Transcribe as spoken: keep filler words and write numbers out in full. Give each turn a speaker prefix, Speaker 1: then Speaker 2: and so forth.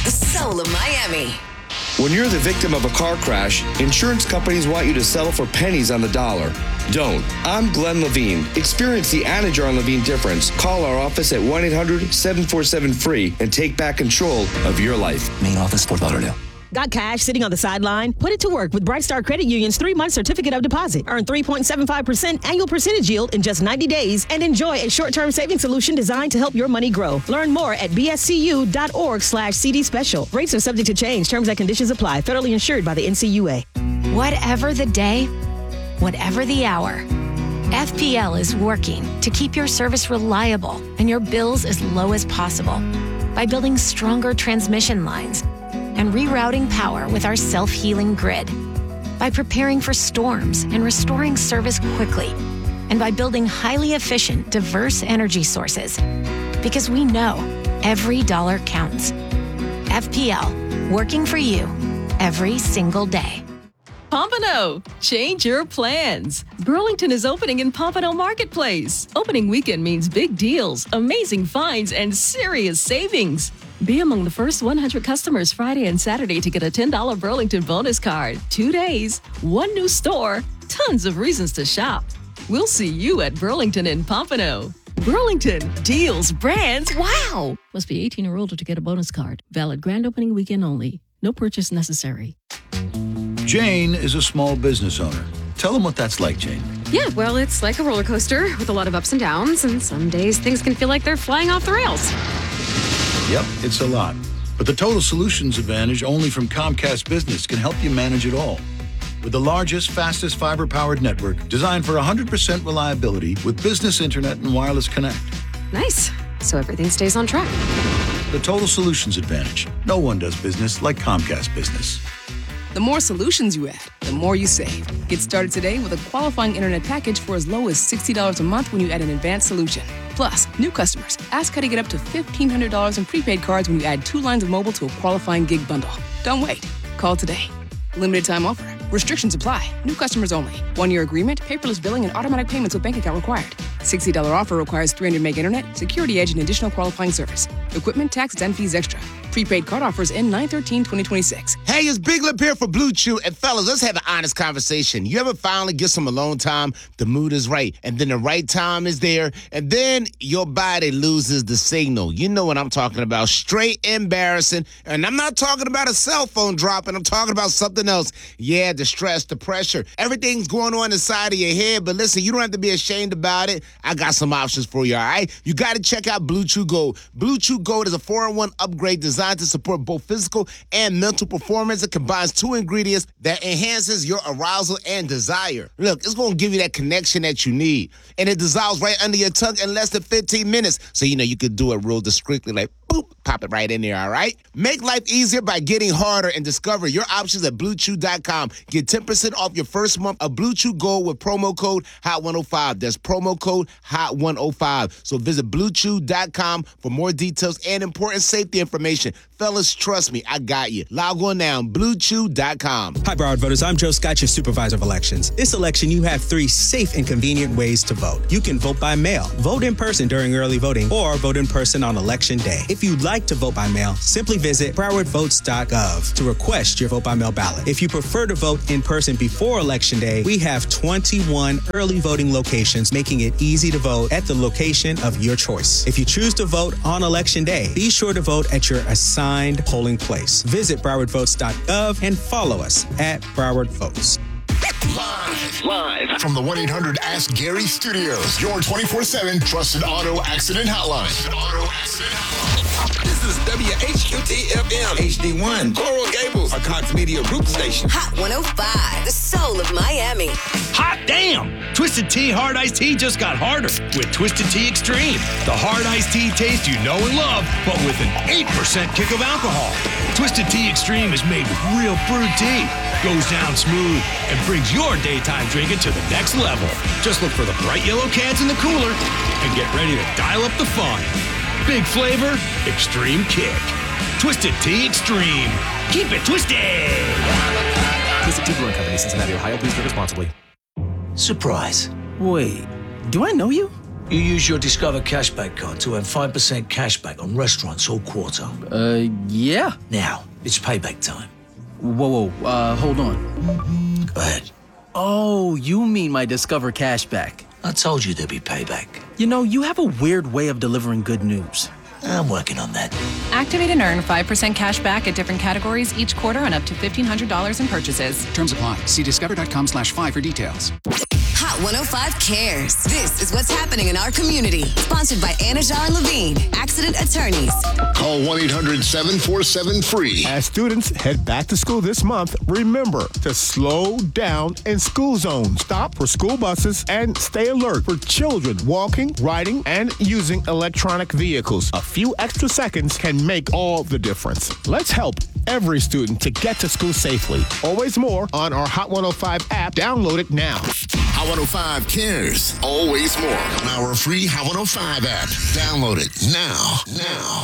Speaker 1: the soul of Miami.
Speaker 2: When you're the victim of a car crash, insurance companies want you to settle for pennies on the dollar. Don't. I'm Glenn Levine. Experience the Anajar Levine difference. Call our office at one eight hundred seven four seven free and take back control of your life.
Speaker 3: Main office, Fort Lauderdale.
Speaker 4: Got cash sitting on the sideline? Put it to work with Bright Star Credit Union's three-month certificate of deposit. Earn three point seven five percent annual percentage yield in just ninety days and enjoy a short-term savings solution designed to help your money grow. Learn more at bscu.org slash CD special. Rates are subject to change. Terms and conditions apply. Federally insured by the N C U A.
Speaker 5: Whatever the day, whatever the hour, F P L is working to keep your service reliable and your bills as low as possible by building stronger transmission lines and rerouting power with our self-healing grid, by preparing for storms and restoring service quickly, and by building highly efficient, diverse energy sources. Because we know every dollar counts. F P L, working for you every single day.
Speaker 6: Pompano, change your plans. Burlington is opening in Pompano Marketplace. Opening weekend means big deals, amazing finds, and serious savings. Be among the first one hundred customers Friday and Saturday to get a ten dollars Burlington bonus card. Two days, one new store, tons of reasons to shop. We'll see you at Burlington in Pompano. Burlington, deals, brands, wow! Must be eighteen or older to get a bonus card. Valid grand opening weekend only. No purchase necessary.
Speaker 7: Jane is a small business owner. Tell them what that's like, Jane.
Speaker 8: Yeah, well, it's like a roller coaster with a lot of ups and downs, and some days things can feel like they're flying off the rails.
Speaker 7: Yep, it's a lot. But the Total Solutions Advantage only from Comcast Business can help you manage it all. With the largest, fastest fiber-powered network designed for one hundred percent reliability with business internet and wireless connect.
Speaker 8: Nice. So everything stays on track.
Speaker 7: The Total Solutions Advantage. No one does business like Comcast Business.
Speaker 9: The more solutions you add, the more you save. Get started today with a qualifying internet package for as low as sixty dollars a month when you add an advanced solution. Plus, new customers, ask how to get up to fifteen hundred dollars in prepaid cards when you add two lines of mobile to a qualifying gig bundle. Don't wait. Call today. Limited time offer. Restrictions apply. New customers only. One-year agreement, paperless billing, and automatic payments with bank account required. sixty dollars offer requires three hundred meg internet, security edge, and additional qualifying service. Equipment, tax, and fees extra. Prepaid card offers end nine thirteen twenty twenty-six.
Speaker 10: Hey, it's Big Lip here for Blue Chew. And fellas, let's have an honest conversation. You ever finally get some alone time? The mood is right. And then the right time is there. And then your body loses the signal. You know what I'm talking about. Straight embarrassing. And I'm not talking about a cell phone dropping. I'm talking about something else. Yeah, the stress, the pressure. Everything's going on inside of your head. But listen, you don't have to be ashamed about it. I got some options for you, all right? You got to check out Blue Chew Gold. Blue Chew Gold is a four in one upgrade designed to support both physical and mental performance. It combines two ingredients that enhances your arousal and desire. Look, it's going to give you that connection that you need. And it dissolves right under your tongue in less than fifteen minutes. So, you know, you could do it real discreetly, like, boop, pop it right in there, all right? Make life easier by getting harder and discover your options at blue chew dot com. Get ten percent off your first month of Blue Chew Gold with promo code hot one oh five. That's promo code hot one oh five. So visit blue chew dot com for more details and important safety information. Fellas, trust me, I got you. Log on now, blue chew dot com.
Speaker 11: Hi, Broward voters. I'm Joe Scott, your supervisor of elections. This election, you have three safe and convenient ways to vote. You can vote by mail, vote in person during early voting, or vote in person on election day. If you'd like to vote by mail, simply visit broward votes dot gov to request your vote by mail ballot. If you prefer to vote in person before election day, we have twenty-one early voting locations, making it easy to vote at the location of your choice. If you choose to vote on election day, be sure to vote at your assigned polling place. Visit broward votes dot gov and follow us at Broward Votes.
Speaker 12: Live, live from the one eight hundred Ask Gary Studios, your twenty-four seven trusted auto accident hotline. Trusted auto accident hotline.
Speaker 13: This is W H Q T F M H D one, Coral Gables, a Cox Media Group station.
Speaker 1: Hot one oh five, the soul of Miami.
Speaker 14: Hot damn! Twisted Tea Hard Iced Tea just got harder with Twisted Tea Extreme. The hard iced tea taste you know and love, but with an eight percent kick of alcohol. Twisted Tea Extreme is made with real brewed tea, goes down smooth, and brings your daytime drinking to the next level. Just look for the bright yellow cans in the cooler and get ready to dial up the fun. Big flavor, extreme kick. Twisted Tea Extreme. Keep it twisted!
Speaker 15: Twisted Tea Brewing Company, Cincinnati, Ohio. Please drink responsibly.
Speaker 3: Surprise.
Speaker 16: Wait, do I know you?
Speaker 3: You use your Discover Cashback card to earn five percent cashback on restaurants all quarter.
Speaker 15: Uh, yeah.
Speaker 3: Now, it's payback time.
Speaker 15: Whoa, whoa, uh, hold on.
Speaker 3: Go ahead.
Speaker 15: Oh, you mean my Discover Cashback.
Speaker 3: I told you there'd be payback.
Speaker 15: You know, you have a weird way of delivering good news.
Speaker 3: I'm working on that.
Speaker 16: Activate and earn five percent cash back at different categories each quarter on up to fifteen hundred dollars in purchases.
Speaker 17: Terms apply. See discover.com slash five for details.
Speaker 1: Hot one oh five cares. This is what's happening in our community. Sponsored by Anajar and Levine, accident attorneys.
Speaker 12: Call one eight hundred seven four seven free.
Speaker 18: As students head back to school this month, remember to slow down in school zones. Stop for school buses and stay alert for children walking, riding, and using electronic vehicles. A few extra seconds can make all the difference. Let's help every student to get to school safely. Always more on our Hot one oh five app. Download it now.
Speaker 12: Hot one oh five cares. Always more on our free Hot one oh five app. Download it now. Now.